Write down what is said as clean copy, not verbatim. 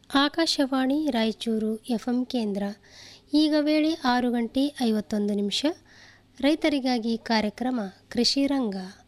Akashvani Raichur FM ಕೇಂದ್ರ. ಈಗ ವೇಳೆ 6 ಗಂಟೆ 51 ನಿಮಿಷ. ರೈತರಿಗಾಗಿ ಕಾರ್ಯಕ್ರಮ ಕೃಷಿ ರಂಗ.